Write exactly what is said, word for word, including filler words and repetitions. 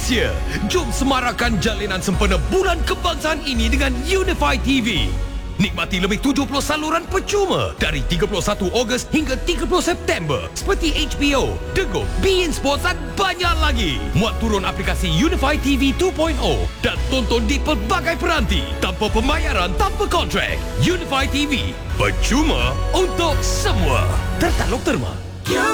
Malaysia. Jom semarakkan jalinan sempena Bulan Kebangsaan ini dengan Unify T V. Nikmati lebih tujuh puluh saluran percuma dari tiga puluh satu Ogos hingga tiga puluh September seperti H B O, Dego, beIN Sports dan banyak lagi. Muat turun aplikasi Unify T V dua titik kosong dan tonton di pelbagai peranti tanpa pembayaran, tanpa kontrak. Unify T V, percuma untuk semua. Tertaluk terma.